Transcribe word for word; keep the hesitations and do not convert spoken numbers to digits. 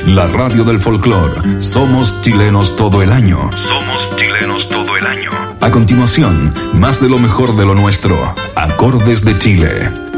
la radio del folclor. Somos chilenos todo el año. Somos chilenos todo el año. A continuación, más de lo mejor de lo nuestro. Acordes de Chile.